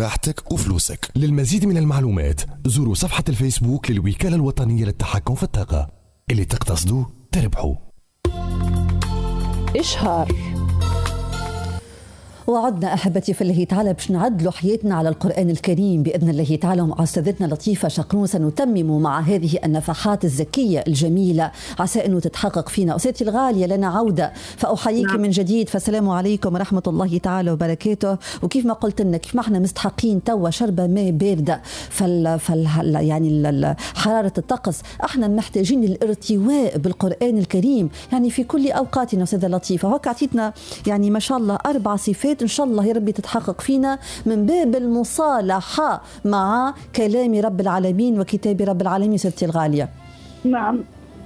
راحتك وفلوسك. للمزيد من المعلومات زوروا صفحة الفيسبوك للوكالة الوطنية للتحكم في الطاقة. اللي تقتصدوا تربحوا. إشهار. وعدنا أحبتي في الله تعالى باش نعدلوا حياتنا على القرآن الكريم بإذن الله تعالى، ومع أستاذتنا لطيفة شقرون سنتمم مع هذه النفحات الزكية الجميلة عسى أنه تتحقق فينا. أستاذتي الغالية لنا عودة فأحييك من جديد، فالسلام عليكم ورحمة الله تعالى وبركاته. وكيف ما قلت لنا كيف ما احنا مستحقين توا شربة ماء باردة يعني حرارة الطقس، احنا محتاجين الارتواء بالقرآن الكريم يعني في كل أوقاتنا. أستاذة لطيفة هوك عطيتنا يعني ما شاء الله 4 صفات إن شاء الله يا ربي تتحقق فينا من باب المصالحة مع كلام رب العالمين وكتاب رب العالمين. ستي الغالية، نعم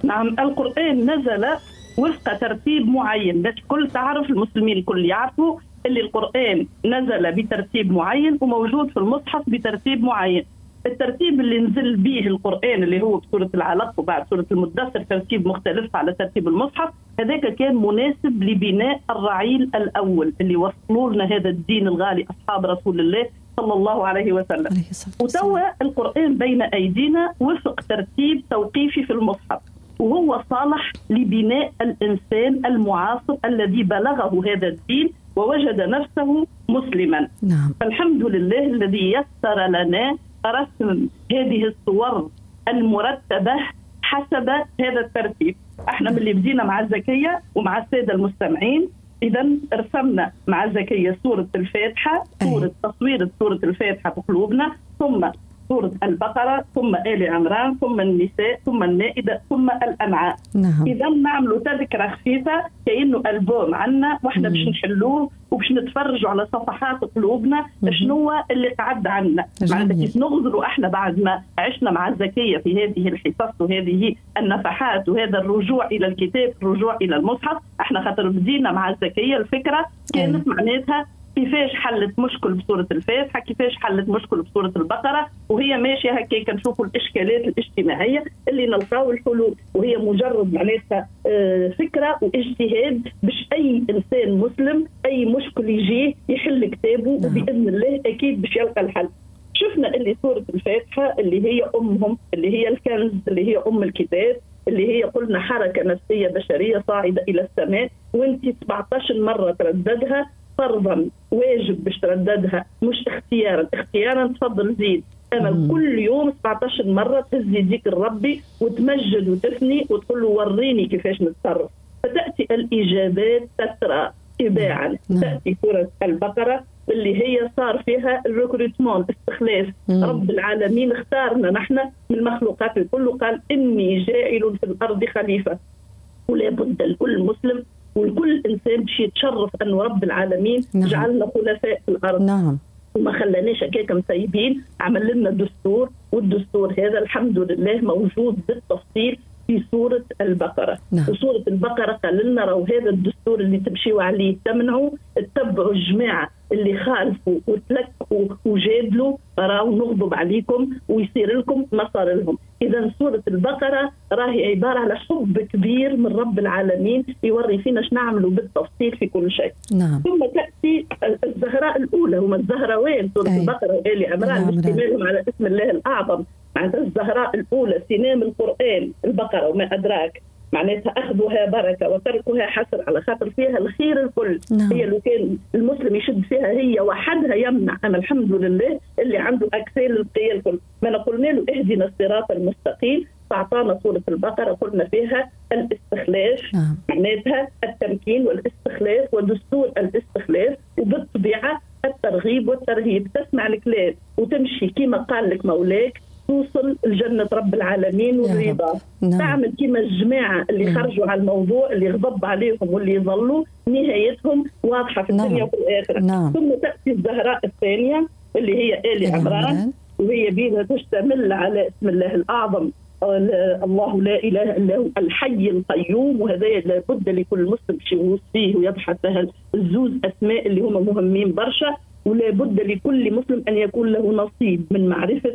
القرآن نزل وفق ترتيب معين باش كل تعرف، المسلمين الكل يعرفوا اللي القرآن نزل بترتيب معين وموجود في المصحف بترتيب معين. الترتيب اللي نزل به القرآن اللي هو بسورة العلق وبعد سورة المدثر ترتيب مختلف على ترتيب المصحف، هذاك كان مناسب لبناء الرعيل الأول اللي وصلوا لنا هذا الدين الغالي أصحاب رسول الله صلى الله عليه وسلم. وتوا القرآن بين أيدينا وفق ترتيب توقيفي في المصحف، وهو صالح لبناء الإنسان المعاصر الذي بلغه هذا الدين ووجد نفسه مسلما. فالحمد لله الذي يسر لنا رسم هذه الصور المرتبة حسب هذا الترتيب. احنا من اللي بدينا مع الزكية ومع السادة المستمعين، إذا رسمنا مع الزكية سورة الفاتحة، تصوير سورة الفاتحة في قلوبنا، ثم سورة البقرة، ثم آل عمران، ثم النساء، ثم النائدة، ثم الأنعام. إذا نعملوا تذكرة خفيفة كأنه ألبوم عنا واحنا باش نحلوه وباش نتفرجوا على صفحات قلوبنا شنو اللي قعد عنا. معناتها كيف نغزروا احنا بعد ما عشنا مع الزكية في هذه الحصص وهذه النفحات وهذا الرجوع إلى الكتاب، الرجوع إلى المصحف. احنا خاطر بدينا مع الزكية الفكرة كانت معناتها كيفاش حلت مشكل بسورة الفاتحة، كيفاش حلت مشكل بسورة البقرة، وهي ماشية هكاك نشوفوا الإشكالات الاجتماعية اللي نلقاو الحلول، وهي مجرد معناتها فكرة واجتهاد باش أي إنسان مسلم أي مشكل يجيه يحل كتابه وبإذن الله أكيد باش يلقى الحل. شفنا اللي سورة الفاتحة اللي هي أمهم، اللي هي الكنز، اللي هي أم الكتاب، اللي هي قلنا حركة نفسية بشرية صاعدة إلى السماء، وانت 17 مرة ترددها فرضا، واجب باش ترددها مش اختيارا تفضل زيد. انا كل يوم 17 مره تهز يديك الربي وتمجد وتثني وتقول له وريني كيفاش نتصرف، فتاتي الاجابات تترى تباعا. تاتي سوره البقره اللي هي صار فيها الريكروتمون، استخلاف. رب العالمين اختارنا نحن من المخلوقات الكل، قال اني جاعل في الارض خليفه، ولا بد لكل مسلم والكل إنسان باش يتشرف أن رب العالمين جعلنا خلفاء في الأرض. وما خلاناش هكاك مسيبين، عمل لنا دستور، والدستور هذا الحمد لله موجود بالتفصيل في سورة البقرة. وسورة البقرة قال لنا راهو هذا الدستور اللي تمشيوا عليه تمنعوا، اتبعوا الجماعة اللي خالفوا وتلكوا وجادلوا راهو نغضب عليكم ويصير لكم ما صار لهم. إذا سورة البقرة راهي عبارة على حب كبير من رب العالمين يوري فينا ايش نعملوا بالتفصيل في كل شيء. ثم تأتي الزهراء الأولى، هما الزهراوين سورة البقرة وآل عمران باشتمالهم على اسم الله الأعظم. معناتها الزهراء الأولى سنام القرآن البقرة وما أدراك، معناتها أخذها بركة وتركها حسر، على خاطر فيها الخير الكل. هي لو كان المسلم يشد فيها هي وحدها يمنع. أنا الحمد لله اللي عنده أكسيل القية الكل، ما نقولنا له اهدنا الصراط المستقيم، فأعطانا سورة البقرة قلنا فيها الاستخلاف، معناتها التمكين والاستخلاف ودستور الاستخلاف، وبالطبيعة الترغيب والترهيب. تسمع الكلام وتمشي كما قال لك مولاك توصل الجنة رب العالمين والرضا. تعمل كما الجماعة اللي خرجوا على الموضوع اللي غضب عليهم واللي يظلوا نهايتهم واضحة في الدنيا وفي الآخرة. ثم تأتي الزهراء الثانية اللي هي آل عمران، وهي بيها تشتمل على اسم الله الأعظم، الله لا إله إلا هو الحي القيوم. وهذا لابد لكل مسلم يغوص فيه ويبحث فيها الزوز أسماء اللي هم مهمين برشا، ولا بد لكل مسلم أن يكون له نصيب من معرفة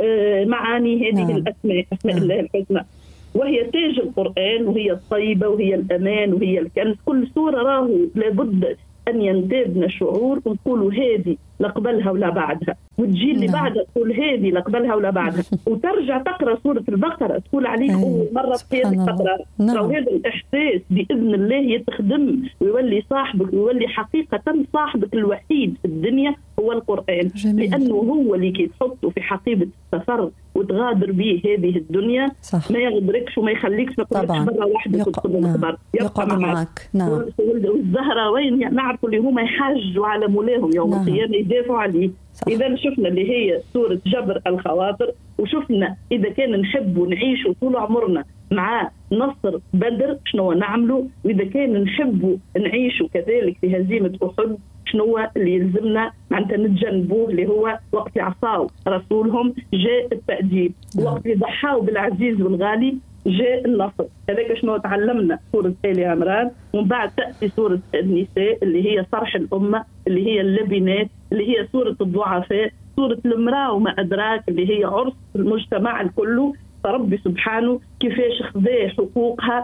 معاني هذه الأسماء، أسماء الله الحسنى. وهي تاج القرآن، وهي الطيبة، وهي الأمان، وهي الكنز. كل سورة راهو لابد أن ينتابنا شعور ونقولوا هذه لا قبلها ولا بعدها، وتجي اللي بعدها تقول هذه لا قبلها ولا بعدها، وترجع تقرأ سورة البقرة تقول عليك أول مرة في هذه تقرأ. وهذا الإحساس بإذن الله يتخدم ويولي صاحبك ويولي حقيقة صاحبك الوحيد في الدنيا هو القرآن. جميل. لأنه هو اللي كي تحطه في حقيبة السفر وتغادر به هذه الدنيا صح. ما يغدركش وما يخليكش ما تقولش برا وحدك وتقول الخبر يبقى معك. نعم. والزهراوين نعرفوا اللي هما يحاجوا على مولاهم يوم القيامة يدافعوا عليه. إذا شفنا اللي هي سورة جبر الخواطر، وشفنا إذا كان نحب ونعيش طول عمرنا مع نصر بدر شنو نعمله، وإذا كان نحب نعيش كذلك في هزيمة أحد شنو اللي يلزمنا معناتها نتجنبوه، اللي هو وقت عصاو رسولهم جاء التأديب، وقت ضحاوا بالعزيز والغالي جاء النصر. هذاك شنو تعلمنا سورة آل عمران، ومن بعد تأتي سورة النساء اللي هي صرح الأمة، اللي هي اللبنات، اللي هي سورة الضعفاء، سورة المرأة وما أدراك اللي هي عرس المجتمع الكل. فربي سبحانه كيفاش خذا حقوقها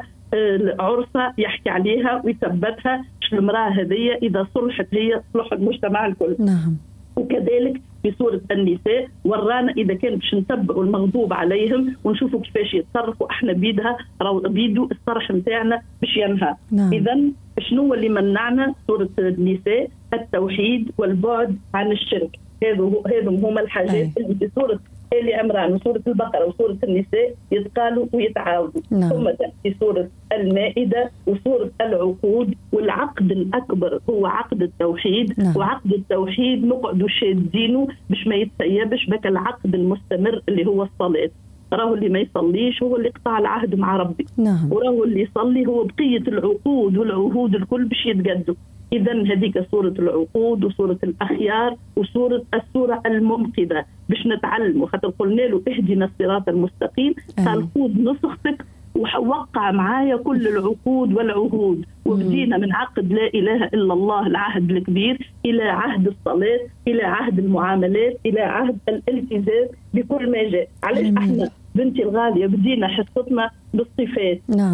العرسة يحكي عليها ويثبتها. المرأة هذه إذا صلحت هي صلح المجتمع الكل. نعم. وكذلك في سورة النساء ورانا إذا كان باش نتبعوا المغضوب عليهم ونشوفوا كيفاش يتصرفوا احنا بيدها بيدو الصرح نتاعنا باش ينهى. نعم. إذا شنو اللي منعنا؟ سورة النساء التوحيد والبعد عن الشرك. هذم هما الحاجات اللي في سورة آل عمران وسورة البقرة وسورة النساء يتقالوا ويتعاودوا. نعم. ثم تأتي سورة المائدة وسورة العقود، والعقد الأكبر هو عقد التوحيد. نعم. وعقد التوحيد نقعدوا شادينه باش ما يتسيبش بك العقد المستمر اللي هو الصلاة. راهو اللي ما يصليش هو اللي قطع العهد مع ربي. نعم. وراهو اللي يصلي هو بقية العقود والعهود الكل باش يتجدوا. إذا هذيك سورة العقود وسورة الأخيار السورة المنقذة باش نتعلموا، خاطر قلنا له اهدنا الصراط المستقيم، قال خذ نسختك ووقع معايا كل العقود والعهود. وبدينا من عقد لا إله إلا الله العهد الكبير إلى عهد الصلاة، إلى عهد المعاملات، إلى عهد الالتزام بكل ما جاء. علاش احنا بنتي الغالية بدينا حصتنا بالصفات. نعم.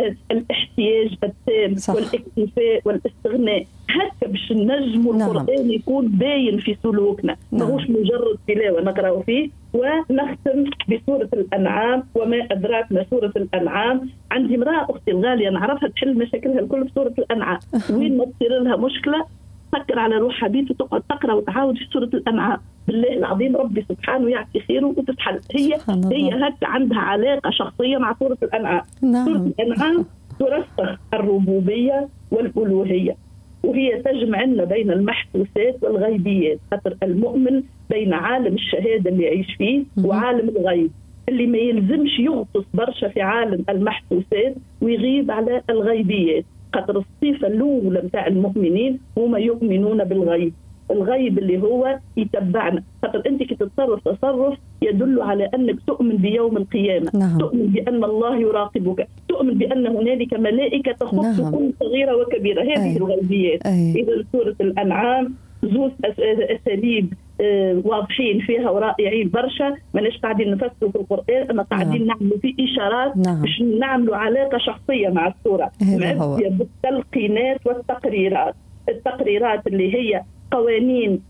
الاحتياج التام صح. والاكتفاء والاستغناء، هكا باش نجموا القرآن يكون باين في سلوكنا. ماهوش مجرد تلاوة نقرأ فيه. ونختم بسورة الأنعام وما أدراك ما سورة الأنعام. عندي امرأة أختي الغالية نعرفها تحل مشاكلها الكل في سورة الأنعام. وين ما تصير لها مشكلة تفكر على روحها بيت وتقعد تقرأ وتعاود في سورة الأنعام. بالله العظيم ربي سبحانه يعطي خيره وتتحل. هي هكا عندها علاقة شخصية مع سورة الأنعام. نعم. سورة الأنعام ترسخ الربوبية والألوهية، وهي تجمع لنا بين المحسوسات والغيبيات. خاطر المؤمن بين عالم الشهادة اللي يعيش فيه وعالم الغيب، اللي ما يلزمش يغطس برشا في عالم المحسوسات ويغيب على الغيبيات. خاطر الصفة الأولى متاع المؤمنين هما يؤمنون بالغيب. الغيب اللي هو يتبعنا. خاطر انت كي تتصرف تصرف يدل على انك تؤمن بيوم القيامه. نعم. تؤمن بان الله يراقبك، تؤمن بان هنالك ملائكه تخص كل صغيره وكبيره. هذه الغيبيات. اذا سوره الانعام زوج اساليب واضحين فيها ورائعين برشا، ماناش قاعدين نفسروا في القرآن، اما قاعدين نعملوا فيه اشارات باش نعملوا علاقه شخصيه مع السوره، معبيه بالتلقينات والتقريرات. التقريرات اللي هي قوانين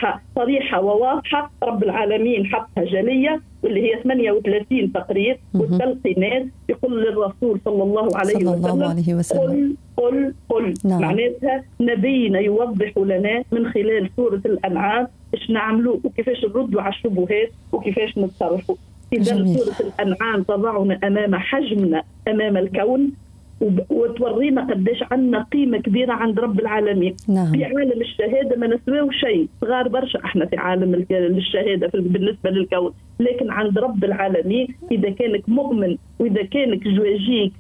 صريحة وواضحة رب العالمين حطها جلية، واللي هي 38 تقرير. والتلقينات يقول للرسول صلى الله عليه وسلم قل. معناتها نبينا يوضح لنا من خلال سورة الأنعام إيش نعملوا وكيفاش نردوا على الشبهات وكيفاش نتصرفوا. إذا سورة الأنعام تضعنا أمام حجمنا أمام الكون، وتورينا قديش عندنا قيمة كبيرة عند رب العالمين. نعم. في عالم الشهادة ما نسويه شيء، صغار برشا احنا في عالم الشهادة بالنسبة للكون، لكن عند رب العالمين إذا كانك مؤمن وإذا كانك جواجيك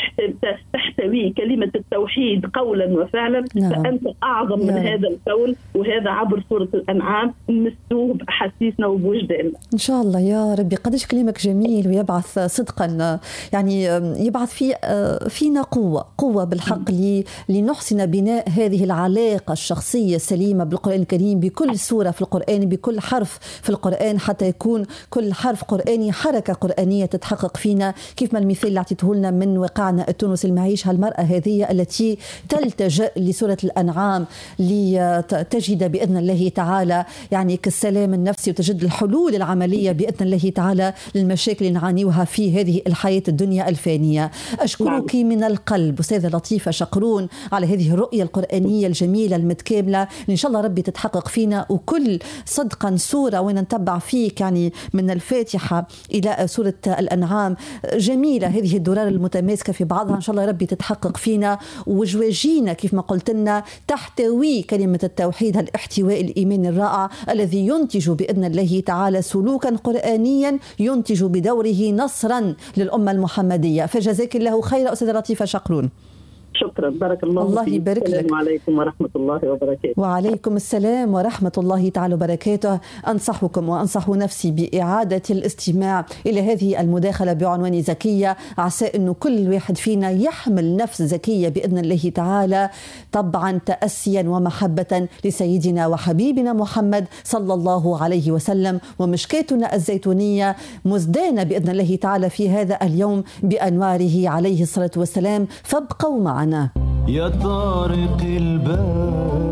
تحتوي كلمة التوحيد قولا وفعلا. نعم. فأنت أعظم من هذا الكون، وهذا عبر سورة الأنعام نمسوه بأحاسيسنا وبوجداننا إن شاء الله يا ربي. قديش كلامك جميل ويبعث صدقا، يعني يبعث فينا قوة بالحق لنحسن بناء هذه العلاقة الشخصية السليمة بالقرآن الكريم، بكل سورة في القرآن، بكل حرف في القرآن، حتى يكون كل حرف قرآني حركة قرآنية تتحقق فينا، كيف ما المثال اللي اعطيته لنا من واقعنا التونسي المعيش هالمرأة هذه التي تلتجأ لسورة الأنعام لتجد بإذن الله تعالى يعني كالسلام النفسي وتجد الحلول العملية بإذن الله تعالى للمشاكل اللي نعانيوها في هذه الحياة الدنيا الفانية. أشكرك من القلب أستاذة لطيفة شقرون على هذه الرؤية القرآنية الجميلة المتكاملة، إن شاء الله ربي تتحقق فينا. وكل صدقا سورة وين نتبع فيك يعني من الفاتحة إلى سورة الأنعام جميلة، هذه الدرار المتماسكة في بعضها إن شاء الله ربي تتحقق فينا. وجواجينا كيف ما قلت لنا تحتوي كلمة التوحيد، الاحتواء الإيماني الرائع الذي ينتج بإذن الله تعالى سلوكا قرآنيا ينتج بدوره نصرا للأمة المحمدية. فجزاك الله خيرا أستاذة لطيفة شقرون. شكرا، بارك الله فيك. يبارك لك. السلام عليكم ورحمة الله وبركاته. وعليكم السلام ورحمة الله تعالى وبركاته. أنصحكم وأنصح نفسي بإعادة الاستماع إلى هذه المداخلة بعنوان زكية، عسى أنه كل واحد فينا يحمل نفس زكية بإذن الله تعالى، طبعا تأسيا ومحبة لسيدنا وحبيبنا محمد صلى الله عليه وسلم. ومشكاتنا الزيتونية مزدانة بإذن الله تعالى في هذا اليوم بأنواره عليه الصلاة والسلام. فابقوا معنا. يا طارق الباب